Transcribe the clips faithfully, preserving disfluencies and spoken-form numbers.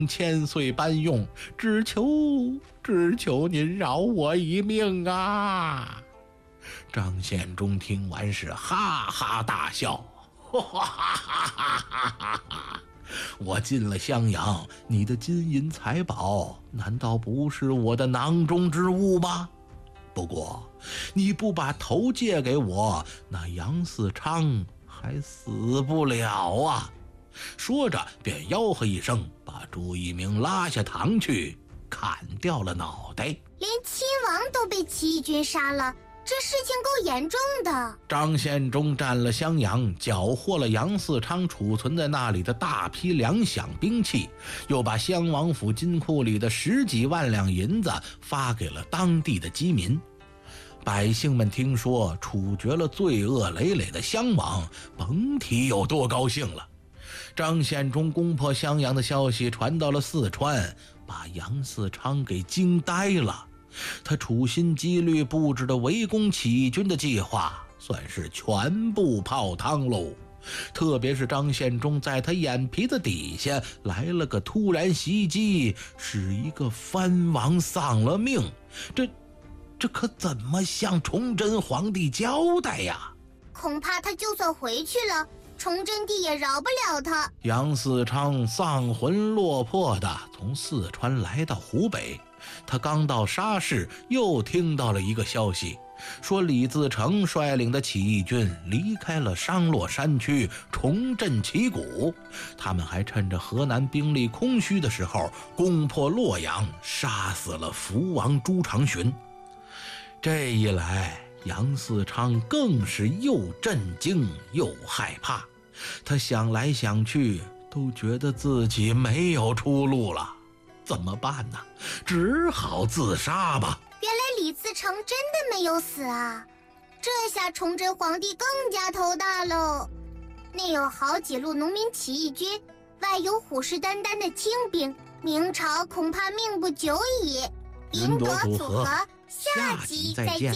千岁搬用，只求只求您饶我一命啊！”张献忠听完是哈哈大笑，哈哈哈哈哈哈！我进了襄阳，你的金银财宝难道不是我的囊中之物吗？不过你不把头借给我，那杨嗣昌还死不了啊！说着便吆喝一声，把朱一鸣拉下堂去，砍掉了脑袋。 连亲王都被起义军杀了，这事情够严重的。 张献忠占了襄阳，缴获了杨嗣昌储存在那里的大批粮饷兵器，又把襄王府金库里的十几万两银子发给了当地的饥民。百姓们听说处决了罪恶累累的襄王，甭提有多高兴了。张献忠攻破襄阳的消息传到了四川，把杨嗣昌给惊呆了。他处心积虑布置的围攻起义军的计划算是全部泡汤喽。特别是张献忠在他眼皮子底下来了个突然袭击，使一个藩王丧了命，这这可怎么向崇祯皇帝交代呀？ 恐怕他就算回去了，崇祯帝也饶不了他。 杨嗣昌丧魂落魄地从四川来到湖北，他刚到沙市，又听到了一个消息，说李自成率领的起义军离开了商洛山区，重振旗鼓。他们还趁着河南兵力空虚的时候，攻破洛阳，杀死了福王朱常洵。这一来，杨嗣昌更是又震惊又害怕。他想来想去，都觉得自己没有出路了。怎么办呢？只好自杀吧。 原来李自成真的没有死啊！这下崇祯皇帝更加头大喽。内有好几路农民起义军，外有虎视眈眈的清兵，明朝恐怕命不久矣。 云朵组合， 下集再见。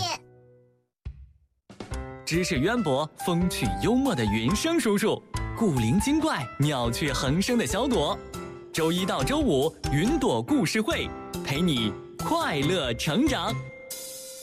知识渊博、风趣幽默的云生叔叔，古灵精怪、妙趣横生的小朵。周一到周五，云朵故事会陪你快乐成长。